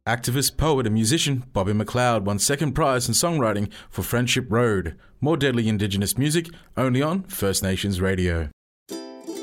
Activist, poet and musician Bobby McLeod won second prize in songwriting for Friendship Road. More deadly Indigenous music, only on First Nations Radio.